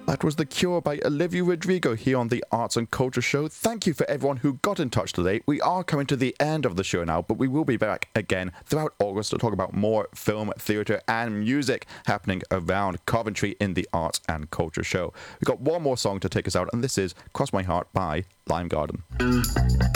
That was The Cure by Olivia Rodrigo here on the Arts and Culture Show. Thank you for everyone who got in touch today. We are coming to the end of the show now, but we will be back again throughout August to talk about more film, theatre and music happening around Coventry in the Arts and Culture Show. We've got one more song to take us out, and this is Cross My Heart by Lime Garden.